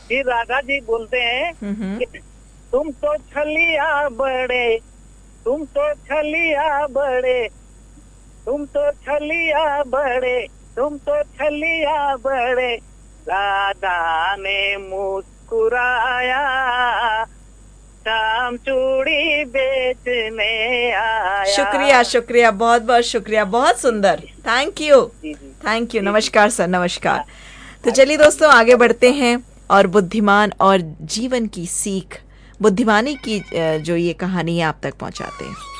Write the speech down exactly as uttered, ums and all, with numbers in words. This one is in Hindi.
फिर राधा जी बोलते हैं हम्म। कि तुम तो छलिया बड़े, तुम तो छलिया बड़े, तुम तो छलिया बड़े, तुम तो छलिया बड़े, राधा ने मुस्कुराया, शाम चूड़ी बेचने आया। शुक्रिया शुक्रिया, बहुत बहुत शुक्रिया, बहुत जी सुंदर। जी thank you. Ji ji thank you. जी जी। नमस्कार सर, नमस्कार। तो आगे चलिए दोस्तों, आगे आगे बढ़ते हैं और बुद्धिमान और जीवन की सीख, बुद्धिमानी की अ, जो ये कहानी है आप तक पहुंचाते हैं।